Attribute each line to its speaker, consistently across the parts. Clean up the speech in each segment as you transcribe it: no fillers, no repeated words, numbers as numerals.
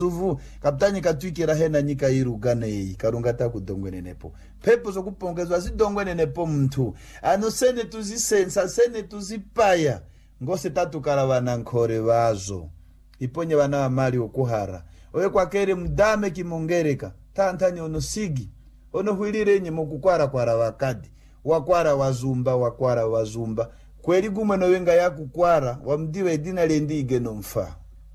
Speaker 1: Suvu kaptani katwikira hena nyika irugane yi karunga takudongwene nepo pepo zokupongezwa zidongwene nepo mtu ano sene tuzisensa sene tuzipaya ngose tatukala wanankore wazo iponye wana mali okuhara oye kwakere mdame kimongereka tantani ono sigi ono huilire nye mokukwara kwara wakadi wakwara wazumba kweli gumwe no wenga yakukwara wamdiwe dina lendige no mfa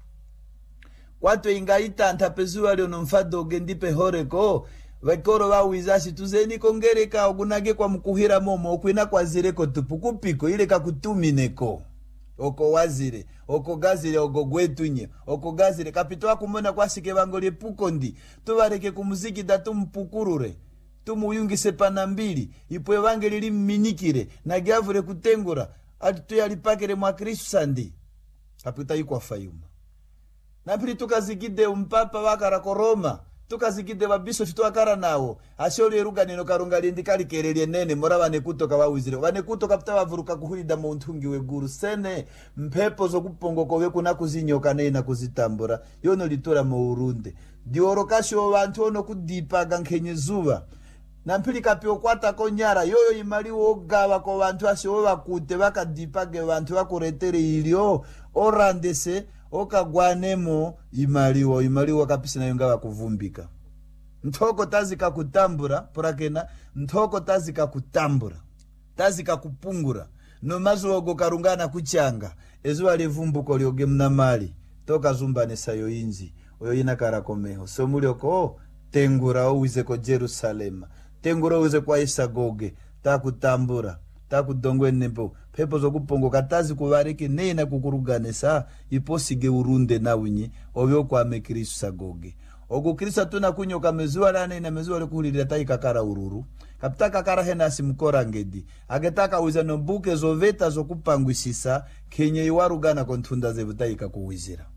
Speaker 1: watu ingaita antapezuwa leo nomfado gendipe horeko wakoro wa wizasi tuzeni kongereka ogunage kwa mkuhira momo okuina kwa zireko tupukupiko ile kakutumineko oko wazire oko gazire oko gwetunye oko gazire kapitoa kumona kwa sike wangole pukondi tuwareke kumuziki datu mpukurure tumuyungise panambili ipwe wangeli liminikire na giavure kutengura ati tuyalipakere mwa Kristu sandi kapita yukwa fayuma napili tukazigide umpapa wakara koroma tukazigide wabiso fitu wakara nao asioli eruga nino karunga lindikali kereli nene mora wanekutoka wawizire wanekutoka pita wavuruka kuhulida muntungi weguru sene mpepo zo kupongoko weku na kuzinyoka na kuzitambura yono litura maurunde diorokasho wantu ono kudipaga nkenye zuwa nampili kapio kwata konyara yoyo imali wogawa kwa wantu asio wakute wakadipage wantu wakuretere ilio orandese okagwanemo imaliwo kapisi na yunga wakuvumbika ntoko tazika kutambura purakena ntoko tazika kutambura tazika kupungura no mazuogo karungana kuchanga ezuwa levumbuko lioge mna mali toka zumbane sayo inzi oyo ina karakomeho somuli oko tengura uwize ko Jerusalema tengura uwize kwa isagoge takutambura takudongwe nepo pepo zokupongo katazi kuvareke nena kukuruganesa iposige urunde na winyi ovyo kwa Kristu sagoge oku Kristu tuna kunyoka mezuwa lana ina mezuwa lekuhulira taika kara ururu kapitaka kara hena simkora ngedi agetaka uiza nombuke zoveta zokupangwisisa kenye iwarugana kontunda zevutaika kuwizira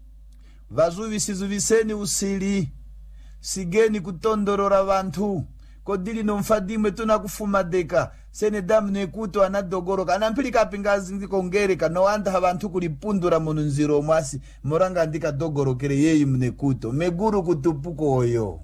Speaker 1: vazuvi sizuviseni usili sigeni kutondorora vantu kodili nomfadimwe tuna kufuma deka sene damu nekuto anadogoroka anampilika pingazi ndikongereka no anda habantu kulipundura mununziro mwasi moranga ndika dogorokere yeyi mnekuto meguru kutupuko oyo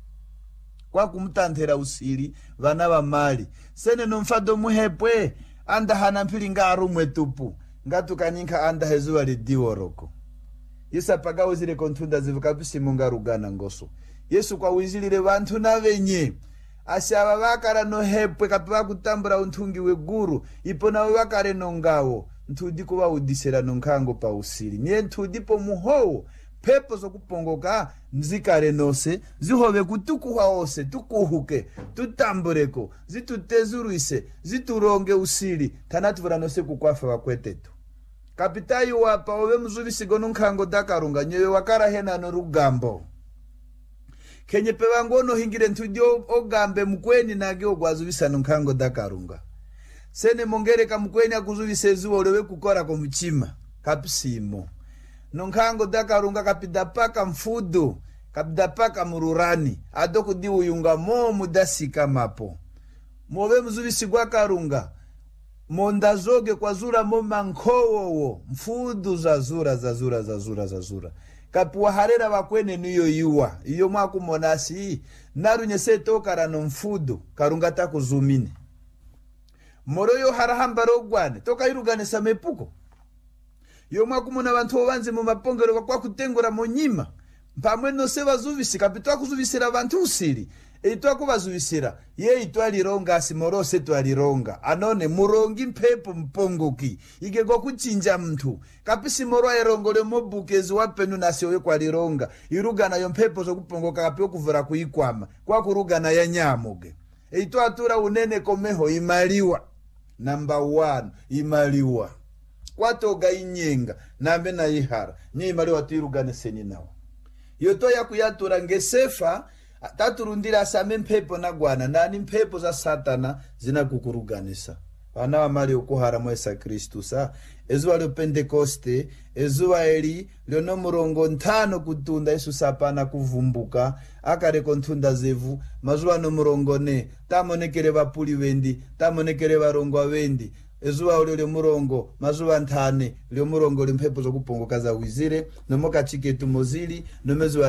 Speaker 1: kwa kumtantera usili vana wa mali sene nomfado muhepwe anda hanampilinga arumwe tupu ngatu kanyinka anda hezuwa lidiworoko Yesu apaga uzile kontunda zivukapisi munga rugana ngoso Yesu kwa wizilile vantu na venye asaba wakara no hepwe kapiwa kutambura untungi weguru ipona wakare no ngawo ntudi kuwa udisera no nkango pa usili nye ntudi po muhowo pepo zokupongoka nzikare nose zihove kutukuha ose tukuhuke tutambureko zitutezuruise zituronge usili tanatuvura nose kukwafa wakwetetu kapitayi wapa owe mzuvisigo no nkango dakarunga nyewe wakara hena no rugambo kenye pewangono hingire ntudio ogambe mkweni nage ogwazuvisa nkango dakarunga sene mongereka mkweni akuzuvise zuwa ulewe kukora kwa mchima kapisimo nkango dakarunga kapidapaka mfudu kapidapaka mururani adoku di uyunga momu dasika mapo mwowe mzuvisi gwa karunga mondazoge kwa zura moma nkowowo mfudu za zura kapuwa harera wakwene niyo yuwa iyo mwaku monasi narunye seto karano mfudu karunga taku zumine moroyo harahamba rogwane toka irugane samepuko iyo mwaku mona wantu wanzi mumapongero kwa kutengura monyima mpamwe no se vazuvisi kapitwa kuzuvisira vantu usiri eitwa kuvazuvisira ye itwa lironga asimorose twa lironga anone murongi mpepo mpongoki igego kuchinja mtu kapisi moro erongole mobukezi wapenu nasiwe kwa lironga irugana yo mpepo zo kupongoka kapio kuvura kuikwama kwa kurugana ya nyamuge eitwa atura unene komeho imaliwa number 1 imaliwa kwatoga inyenga nambe na ihara ni imaliwa tirugane seni nawo yoto ya kuyatura ngesefa taturundira same mpepo na gwana nani mpepo za satana zina kukuruganisa wana wa mali ukuhara mwesa Kristu sa ezuwa lio Pentekoste ezuwa eli liono murongo ntano kutunda Yesu sapana kuvumbuka akareko ntunda zevu mazuwa no murongo ne tamonekere vapuli wendi tamonekere varongo wendi ezuwa ulio murongo mazuwa ntane lio murongo limpepo zokupongoka za wizire nomoka chiketu mozili nomezuwa